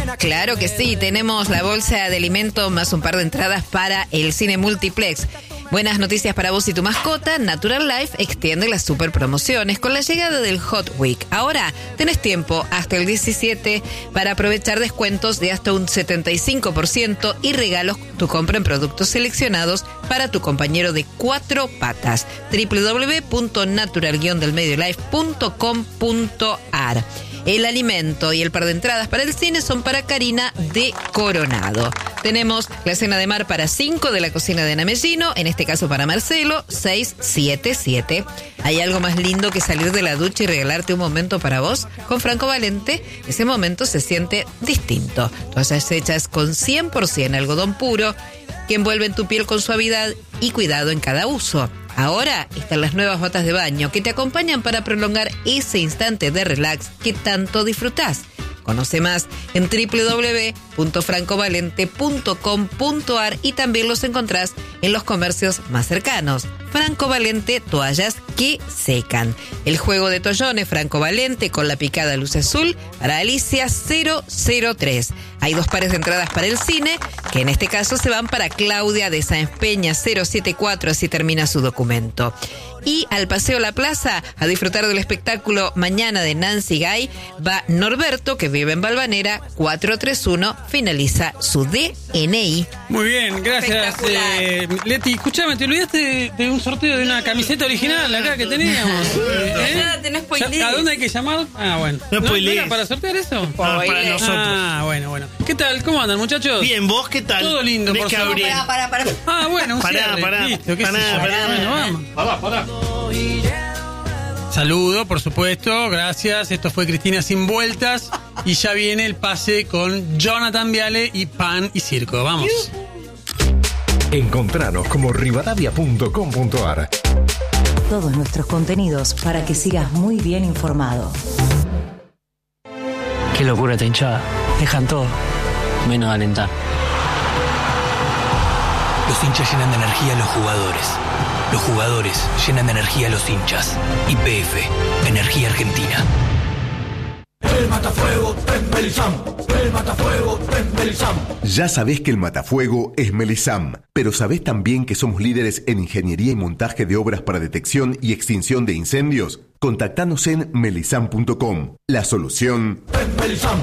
Claro que sí, tenemos la bolsa de alimento más un par de entradas para el cine multiplex. Buenas noticias para vos y tu mascota. Natural Life extiende las super promociones con la llegada del Hot Week. Ahora tenés tiempo hasta el 17 para aprovechar descuentos de hasta un 75% y regalos tu compra en productos seleccionados para tu compañero de 4 patas. www.natural-delmediolife.com.ar. El alimento y el par de entradas para el cine son para Karina de Coronado. Tenemos la cena de mar para 5 de la cocina de Ana Mellino, en este caso para Marcelo, 677. ¿Hay algo más lindo que salir de la ducha y regalarte un momento para vos? Con Franco Valente, ese momento se siente distinto. Toallas hechas con 100% algodón puro, que envuelven tu piel con suavidad y cuidado en cada uso. Ahora están las nuevas batas de baño que te acompañan para prolongar ese instante de relax que tanto disfrutás. Conoce más en www.francovalente.com.ar y también los encontrás en los comercios más cercanos. Franco Valente, toallas que secan. El juego de toallones Franco Valente con la picada luz azul para Alicia 003. Hay 2 pares de entradas para el cine, que en este caso se van para Claudia de Sáenz Peña 074, así termina su documento. Y al Paseo La Plaza, a disfrutar del espectáculo Mañana de Nancy Guy, va Norberto, que vive en Balvanera 431, finaliza su DNI. Muy bien, gracias. Leti, escuchame, te olvidaste de un sorteo de una camiseta original acá que teníamos. No spoilees. ¿A dónde hay que llamar? Ah, bueno. No era para sortear eso? Para nosotros. Ah, bueno. ¿Qué tal? ¿Cómo andan, muchachos? Bien, ¿vos qué tal? Todo lindo, por favor. Para. Ah, bueno, un cierre. Pará. Listo, qué sé yo. Bueno, vamos. Pará. Saludo, por supuesto, gracias. Esto fue Cristina Sin Vueltas. Y ya viene el pase con Jonathan Viale y Pan y Circo. Vamos. Encontranos como rivadavia.com.ar. Todos nuestros contenidos para que sigas muy bien informado. Qué locura esta hinchada. Dejan todo, menos alentar. Los hinchas llenan de energía a los jugadores. Los jugadores llenan de energía a los hinchas. YPF, Energía Argentina. El matafuego es Melisam. El matafuego es Melisam. Ya sabés que el matafuego es Melisam, pero ¿sabés también que somos líderes en ingeniería y montaje de obras para detección y extinción de incendios? Contactanos en melisam.com. La solución es Melisam.